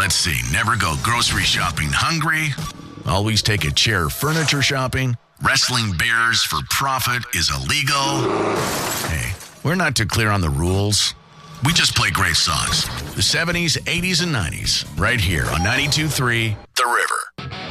Let's see. Never go grocery shopping hungry. Always take a chair furniture shopping. Wrestling bears for profit is illegal. Hey, we're not too clear on the rules. We just play great songs. The 70s, 80s, and 90s. Right here on 92.3 The River.